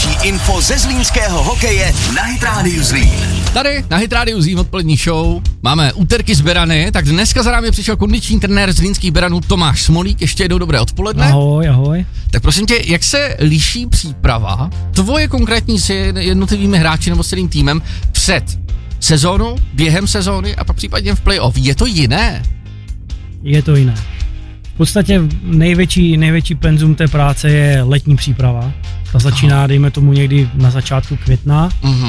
nejlepší info ze zlínského hokeje na Hit Radio Zlín. Tady na Hit Radio Zlín odpolední show máme úterky z Berany, tak dneska za námi přišel kondiční trenér zlínských Beranů Tomáš Smolík. Ještě jednou dobré odpoledne. Ahoj, ahoj. Tak prosím tě, jak se liší příprava tvoje konkrétní s jednotlivými hráči nebo s celým týmem před sezónou, během sezóny a pak případně v playoff? Je to jiné? Je to jiné. V podstatě největší penzum té práce je letní příprava. Ta začíná, dejme tomu, někdy na začátku května.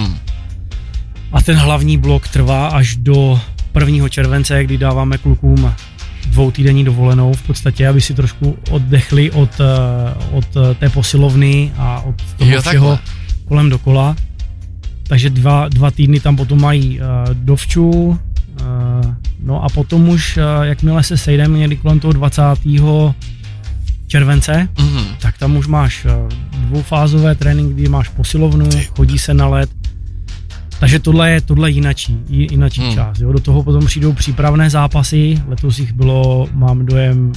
A ten hlavní blok trvá až do 1. července, kdy dáváme klukům 2týdenní dovolenou v podstatě, aby si trošku oddechli od té posilovny a od toho všeho kolem dokola. Takže dva týdny tam potom mají dovču, no a potom už, jakmile se sejdeme někdy kolem toho 20. července, tak tam už máš dvoufázové trénink, kdy máš posilovnu, chodí se na led. Takže tohle je jinačí část. Jo. Do toho potom přijdou přípravné zápasy, letos jich bylo, mám dojem,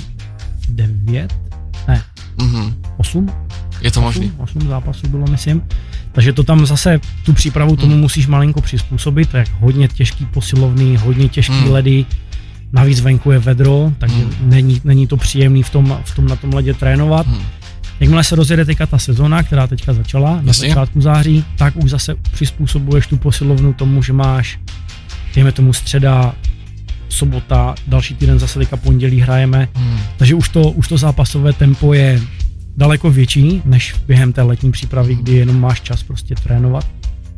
8? Je to možný. 8 zápasů bylo, myslím. Takže to tam zase, tu přípravu tomu musíš malinko přizpůsobit, tak hodně těžký posilovný, hodně těžký ledy, navíc venku je vedro, takže není to příjemný na tom ledě trénovat. Jakmile se rozjede teďka ta sezona, která teďka začala na začátku září, tak už zase přizpůsobuješ tu posilovnu tomu, že máš, dejme tomu středa, sobota, další týden zase teďka pondělí hrajeme, takže už to zápasové tempo je daleko větší, než během té letní přípravy, kdy jenom máš čas prostě trénovat.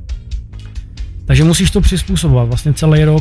Takže musíš to přizpůsobovat. Vlastně celý rok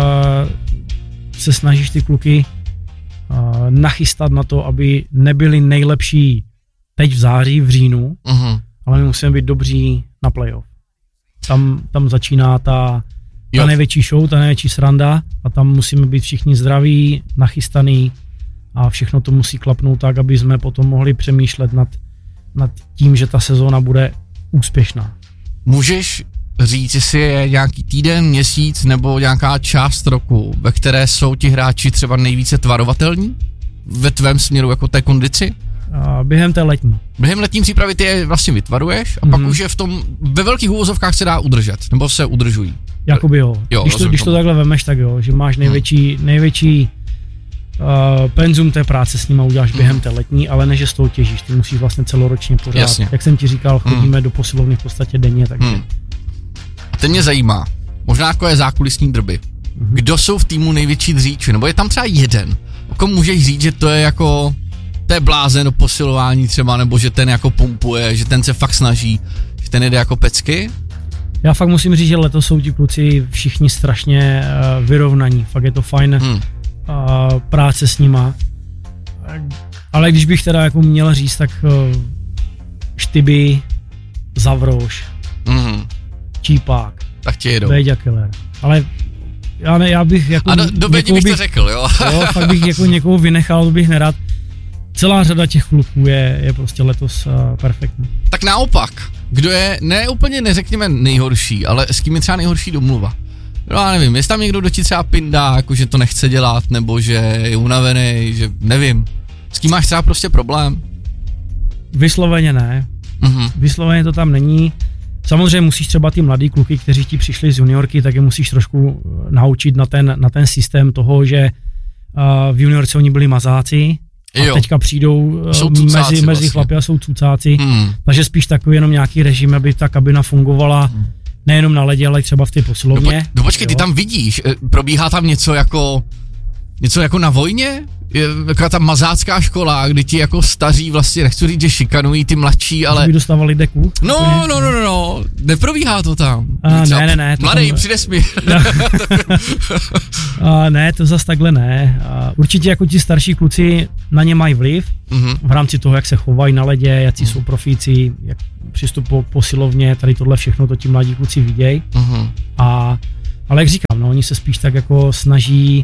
se snažíš ty kluky nachystat na to, aby nebyli nejlepší teď v září, v říjnu, ale my musíme být dobří na playoff. Tam začíná ta největší show, ta největší sranda a tam musíme být všichni zdraví, nachystaný a všechno to musí klapnout tak, aby jsme potom mohli přemýšlet nad tím, že ta sezóna bude úspěšná. Můžeš říct, jestli je nějaký týden, měsíc nebo nějaká část roku, ve které jsou ti hráči třeba nejvíce tvarovatelní ve tvém směru jako té kondici? Během té letní. Během letní přípravy ty je vlastně vytvaruješ a pak už je v tom, ve velkých úvozovkách se dá udržet, nebo se udržují. Jakoby jo. Když to takhle vemeš, tak jo, že máš největší penzum té práce s nima uděláš během té letní, ale ne, že z toho těžíš, ty musíš vlastně celoročně pořád. Jasně. Jak jsem ti říkal, chodíme do posilovny v podstatě denně, takže. A teď mě zajímá, možná jako je zákulisní drby. Kdo jsou v týmu největší dříči, nebo je tam třeba jeden, o kom můžeš říct, že to je jako, to je blázen do posilování třeba, nebo že ten jako pumpuje, že ten se fakt snaží, že ten jede jako pecky? Já fakt musím říct, že letos jsou ti kluci všichni strašně vyrovnaní, fakt je to fajn práce s nima. Ale když bych teda jako měl říct, tak Štyby, Zavroš, Čípák, tak tě jedou. Béďa Keller. Ale já bych jako... A do Béďi bych to řekl, jo. Jo, fakt bych jako někoho vynechal, to bych nerad. Celá řada těch kluků je prostě letos perfektní. Tak naopak, kdo je úplně neřekněme nejhorší, ale s kým je třeba nejhorší domluva? No já nevím, jestli tam někdo, kdo ti třeba pindá, jako že to nechce dělat, nebo že je unavený, že nevím. S kým máš třeba prostě problém? Vysloveně ne. Vysloveně to tam není. Samozřejmě musíš třeba ty mladý kluky, kteří ti přišli z juniorky, tak je musíš trošku naučit na ten systém toho, že v juniorce oni byli mazáci a teďka přijdou mezi chlapy a jsou cucáci. Takže spíš takový jenom nějaký režim, aby ta kabina fungovala nejenom na ledě, ale třeba v té posilovně. No počkej, ty tam vidíš, probíhá tam něco jako na vojně? Taková ta mazácká škola, kdy ti jako staří vlastně, nechci říct, že šikanují ty mladší, ale... By dostávali deku? No, neprobíhá to tam. Ne. Mladý, přides mi. Ne, to zas takhle ne. Určitě jako ti starší kluci na ně mají vliv, v rámci toho, jak se chovají na ledě, jaký jsou profíci, jak přistupují posilovně, tady tohle všechno to ti mladí kluci vidějí. Ale jak říkám, no, oni se spíš tak jako snaží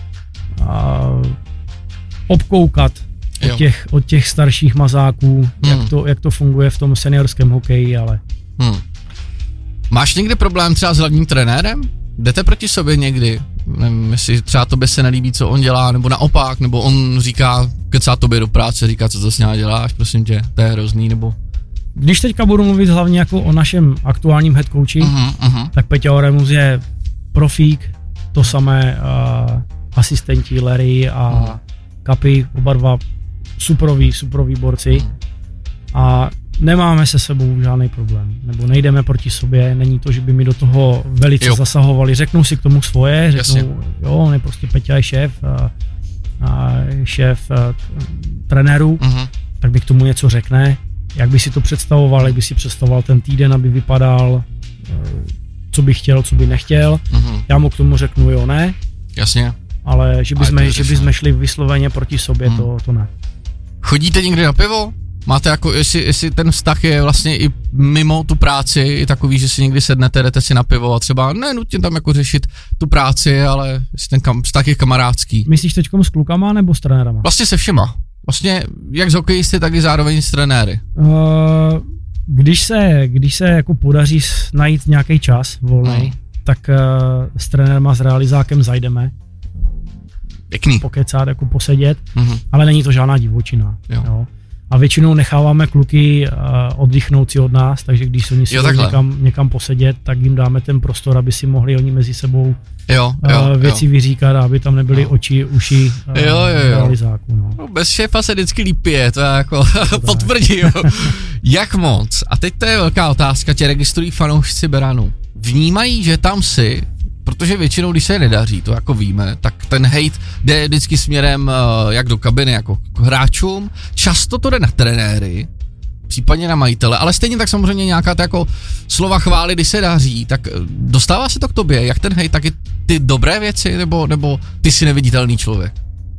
obkoukat od těch starších mazáků, jak to funguje v tom seniorském hokeji, ale... Máš někde problém třeba s hlavním trenérem? Jdete proti sobě někdy? Nevím, jestli třeba tobě se nelíbí, co on dělá, nebo naopak, nebo on říká, kecá tobě do práce, říká, co to s ním děláš, prosím tě, to je hrozný, nebo... Když teďka budu mluvit hlavně jako o našem aktuálním head coachi, tak Peťa Oremus je profík, to samé asistenti Larry a Kapi, oba dva superoví borci a nemáme se sebou žádný problém, nebo nejdeme proti sobě, není to, že by mi do toho velice zasahovali, řeknou si k tomu svoje, řeknou, jo, on je prostě Peťa je šéf, šéf trenérů, tak mi k tomu něco řekne, jak by si to představoval, jak by si představoval ten týden, aby vypadal, co by chtěl, co by nechtěl, já mu k tomu řeknu jo, ne, jasně, ale že bychom šli vysloveně proti sobě, to ne. Chodíte někdy na pivo? Máte jako, jestli ten vztah je vlastně i mimo tu práci, i takový, že si někdy sednete, jdete si na pivo a třeba nenutně tam jako řešit tu práci, ale jestli ten vztah je kamarádský. Myslíš teďkom s klukama nebo s trenérama? Vlastně se všema. Vlastně jak s hokejisty, tak i zároveň s trenéry. Když se jako podaří najít nějaký čas volnej, tak s trenérem a s realizákem zajdeme. Pěkný. Pokecat, jako posedět, ale není to žádná divočina. Jo. A většinou necháváme kluky oddychnout si od nás, takže když oni si někam posedět, tak jim dáme ten prostor, aby si mohli oni mezi sebou věci vyříkat, aby tam nebyly oči, uši realizáků. No, bez šéfa se vždycky líp pije, to já jako potvrdím. Jak moc? A teď to je velká otázka, tě registrují fanoušci Beranu. Vnímají, že tam si, protože většinou, když se nedaří, to jako víme, tak ten hejt jde vždycky směrem jak do kabiny, jako k hráčům. Často to jde na trenéry, případně na majitele, ale stejně tak samozřejmě nějaká ta jako slova chvály, když se daří, tak dostává se to k tobě, jak ten hejt, tak i ty dobré věci, nebo ty jsi neviditelný člověk?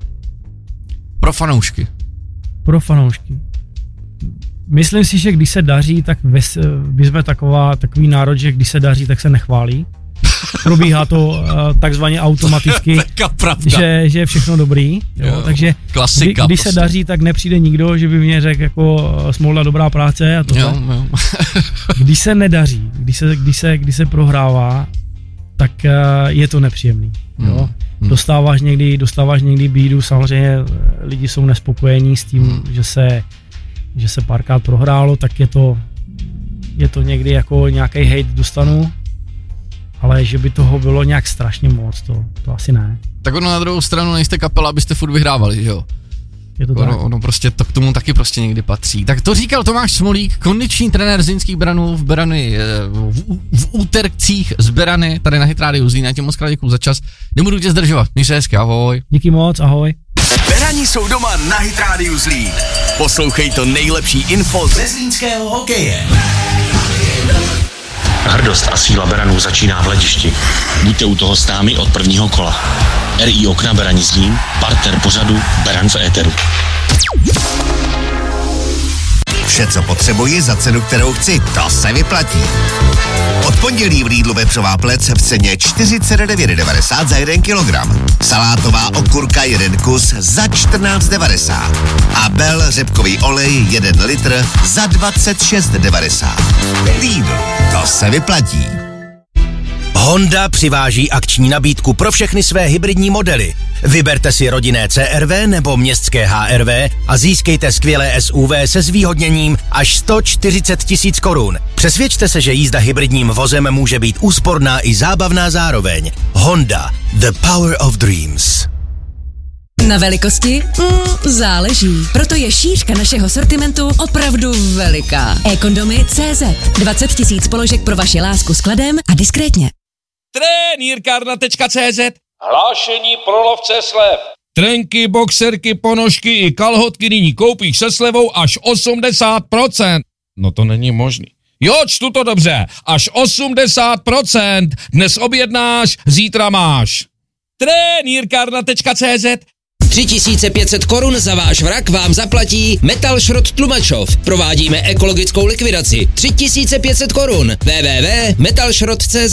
Pro fanoušky. Pro fanoušky. Myslím si, že když se daří, tak my jsme takový národ, že když se daří, tak se nechválí. Probíhá to takzvaně automaticky, že je všechno dobrý, jo, takže klasika, když se daří, tak nepřijde nikdo, že by mě řekl jako Smolda dobrá práce a to. Když se nedaří, když se prohrává, tak je to nepříjemný. Jo. Dostáváš někdy bídu, samozřejmě lidi jsou nespokojení s tím, že se párkrát prohrálo, tak je to někdy jako nějaký hejt dostanu. Ale že by toho bylo nějak strašně moc, to asi ne. Tak ono na druhou stranu nejste kapela, abyste furt vyhrávali, že jo? Je to tak. Ono prostě to k tomu taky prostě někdy patří. Tak to říkal Tomáš Smolík, kondiční trenér Zlínských Beranů v Berany, v útercích z Berany, tady na Hit Radio Zlín. Já ti moc krát děkuju za čas. Nebudu tě zdržovat, měj se hezky, ahoj. Díky moc, ahoj. Berani jsou doma na Hit Radio Zlín. Poslouchej to nejlepší info ze zlínského hokeje. Hrdost a síla Beranů začíná v hledišti. Buďte u toho s námi od prvního kola. RI Okna Berani Zlín, partner pořadu Beran v éteru. Vše, co potřebuji za cenu, kterou chci, to se vyplatí. Od pondělí v Lidlu vepřová plec v ceně 49,90 za 1 kilogram. Salátová okurka 1 kus za 14,90. A Bell řepkový olej 1 litr za 26,90. Lidl, to se vyplatí. Honda přiváží akční nabídku pro všechny své hybridní modely. Vyberte si rodinné CR-V nebo městské HR-V a získejte skvělé SUV se zvýhodněním až 140 000 korun. Přesvědčte se, že jízda hybridním vozem může být úsporná i zábavná zároveň. Honda, the power of dreams. Na velikosti? Záleží. Proto je šířka našeho sortimentu opravdu veliká. ekondomy.cz 20 000 položek pro vaši lásku s kladem a diskrétně. Trenýrkárna.cz Hlášení pro lovce slev. Trenky, boxerky, ponožky i kalhotky nyní koupíš se slevou až 80%. No to není možný. Jo, čtu to dobře. Až 80%. Dnes objednáš, zítra máš. Trenýrkárna.cz 3500 korun za váš vrak vám zaplatí Metal Šrot Tlumačov. Provádíme ekologickou likvidaci. 3500 korun. www.metalšrot.cz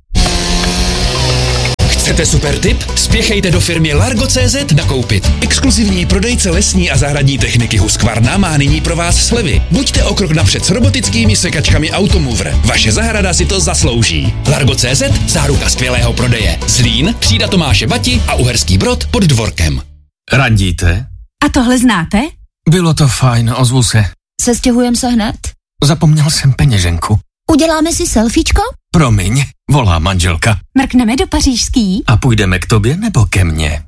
Chcete super tip? Spěchejte do firmy Largo.cz nakoupit. Exkluzivní prodejce lesní a zahradní techniky Husqvarna má nyní pro vás slevy. Buďte o krok napřed s robotickými sekačkami Automover. Vaše zahrada si to zaslouží. Largo.cz, záruka skvělého prodeje. Zlín, třída Tomáše Bati a Uherský Brod pod Dvorkem. Randíte? A tohle znáte? Bylo to fajn, ozvu se. Sestěhujem se hned? Zapomněl jsem peněženku. Uděláme si selfiečko? Promiň, volá manželka. Mrkneme do pařížský? A půjdeme k tobě nebo ke mně?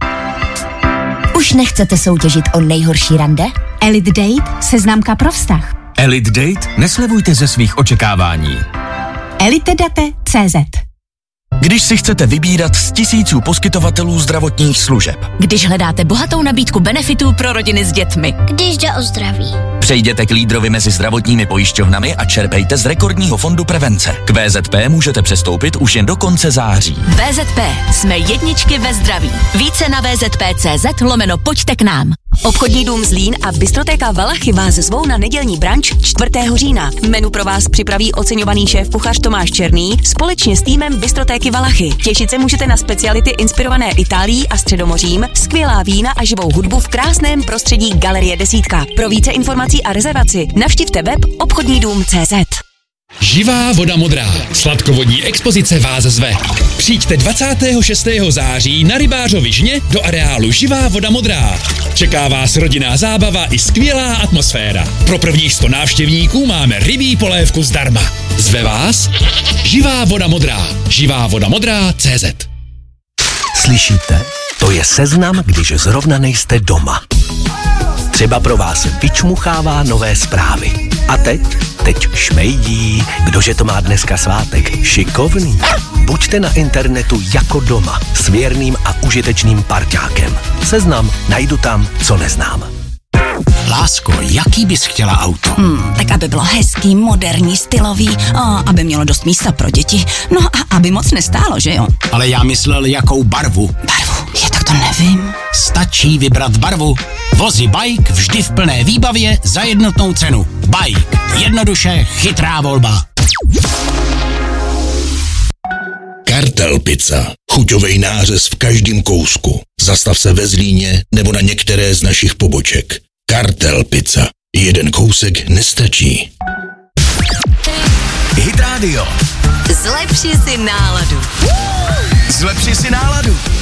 Už nechcete soutěžit o nejhorší rande? Elite Date, seznámka pro vztah. Elite Date? Neslevujte ze svých očekávání. elitedate.cz. Když si chcete vybírat z tisíců poskytovatelů zdravotních služeb. Když hledáte bohatou nabídku benefitů pro rodiny s dětmi. Když jde o zdraví. Přejděte k lídrovi mezi zdravotními pojišťovnami a čerpejte z rekordního fondu prevence. K VZP můžete přestoupit už jen do konce září. VZP. Jsme jedničky ve zdraví. Více na vzp.cz/pojďte k nám. Obchodní dům Zlín a Bystrotéka Valachy vás zvou na nedělní branč 4. října. Menu pro vás připraví oceňovaný šéf kuchař Tomáš Černý společně s týmem Bystrotéky Valachy. Těšit se můžete na speciality inspirované Itálií a Středomořím, skvělá vína a živou hudbu v krásném prostředí Galerie Desítka. Pro více informací a rezervaci navštivte web obchodnídům.cz. Živá voda modrá. Sladkovodní expozice vás zve. Přijďte 26. září na Rybářovy Žně do areálu Živá voda modrá. Čeká vás rodinná zábava i skvělá atmosféra. Pro prvních 100 návštěvníků máme rybí polévku zdarma. Zve vás Živá voda modrá. Živávodamodrá.cz. Slyšíte? To je seznam, když zrovna nejste doma. Třeba pro vás vyčmuchává nové zprávy. A teď šmejdí, kdože to má dneska svátek, šikovný. Buďte na internetu jako doma, s věrným a užitečným parťákem. Seznam najdu tam, co neznám. Lásko, jaký bys chtěla auto? Tak aby bylo hezký, moderní, stylový, aby mělo dost místa pro děti, no a aby moc nestálo, že jo? Ale já myslel, jakou barvu. Barvu? Tak to nevím. Stačí vybrat barvu. Vozy Bike vždy v plné výbavě za jednotnou cenu. Bike. Jednoduše chytrá volba. Kartel Pizza. Chuťovej nářez v každém kousku. Zastav se ve Zlíně nebo na některé z našich poboček. Kartel Pizza. Jeden kousek nestačí. Hit Radio. Zlepši si náladu. Zlepši si náladu.